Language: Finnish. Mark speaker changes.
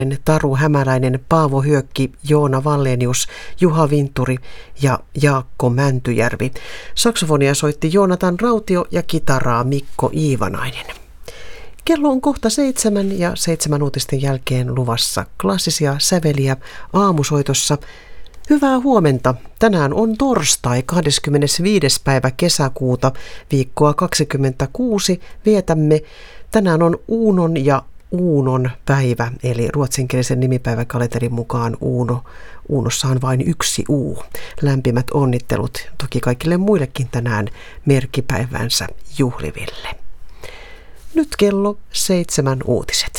Speaker 1: Taru Hämäläinen, Paavo Hyökki, Joona Wallenius, Juha Vinturi ja Jaakko Mäntyjärvi. Saksofonia soitti Joonatan Rautio ja kitaraa Mikko Iivanainen. Kello on kohta 7 ja 7 uutisten jälkeen luvassa klassisia säveliä aamusoitossa. Hyvää huomenta. Tänään on torstai 25. päivä kesäkuuta, viikkoa 26. Tänään on Uunon ja Uunon päivä, eli ruotsinkielisen nimipäiväkalenterin mukaan Uunossa on vain yksi uu. Lämpimät onnittelut toki kaikille muillekin tänään merkkipäivänsä juhliville. Nyt kello 7 uutiset.